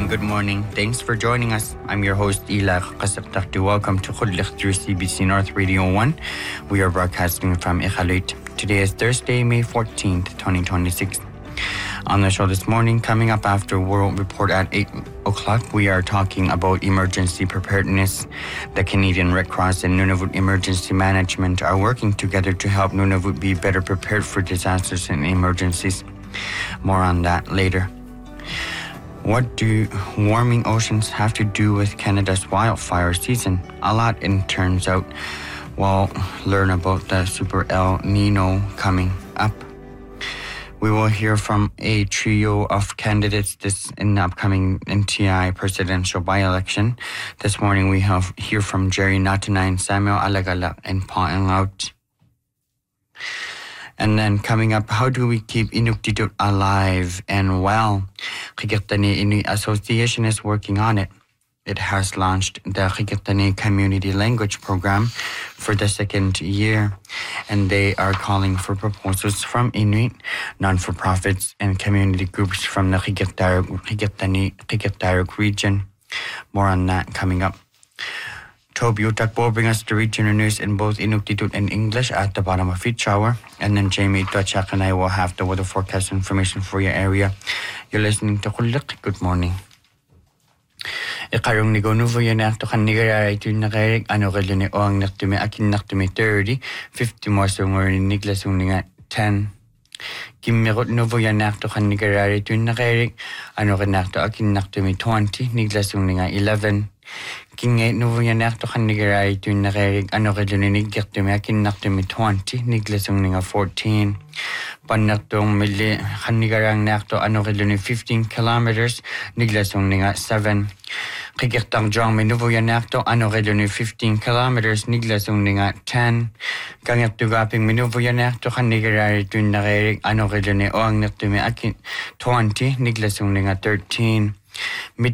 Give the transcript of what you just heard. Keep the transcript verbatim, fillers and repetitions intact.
and good morning. Thanks for joining us. I'm your host, Ila Qasabtakti. Welcome to Khudlikh through C B C North Radio one. We are broadcasting from Ikhalit. Today is Thursday, May fourteenth, twenty twenty-six. On the show this morning, coming up after World Report at eight o'clock, we are talking about emergency preparedness. The Canadian Red Cross and Nunavut Emergency Management are working together to help Nunavut be better prepared for disasters and emergencies. More on that later. What do warming oceans have to do with Canada's wildfire season? A lot, it turns out. We'll learn about the Super El Nino coming up. We will hear from a trio of candidates this in the upcoming N T I presidential by-election. This morning we have hear from Jerry Natanayan, Samuel Alagala, and Paul Enlout. And then coming up, how do we keep Inuktitut alive and well? Qikiqtani Inuit Association is working on it. It has launched the Qikiqtani Community Language Program for the second year, and they are calling for proposals from Inuit, non-for-profits, and community groups from the Qikiqtani Qikiqtaruk region. More on that coming up. Toby Utak will bring us the regional news in both Inuktitut and English at the bottom of each hour. And then Jamie Tuachak and I will have the weather forecast information for your area. You're listening to Khudlikh. Good morning. Ikarong ni gonuvo yan akto kan nigaray tu nakarig ano kalo ni oang naktume akin naktume thirty, fifty more so ngor ni niglasong nga ten. Kimmerot novo yan akto kan nigaray tu nakarig ano kan nakto akin naktume twenty, niglasong nga eleven. Kingay novo yan akto kan nigaray tu nakarig ano kalo ni niglasong akin naktume twenty, niglasong nga fourteen. Panaktong mili kanigarang nakto ano kalo ni fifteen kilometers, niglasong nga seven. Qikiqtang jong minuvo yan nakto ano kalo ni fifteen kilometers, niglasong nga ten. Kangyaktugaping minuvo yan nakto kanigarari tu nakarig ano kalo ni oang nakto me akin twenty, niglasong nga thirteen.